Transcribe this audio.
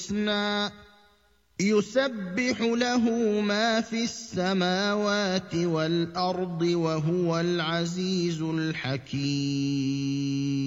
الْحُسْنَى يُسَبِّحُ لَهُ مَا فِي السَّمَاوَاتِ وَالْأَرْضِ وَهُوَ الْعَزِيزُ الْحَكِيمُ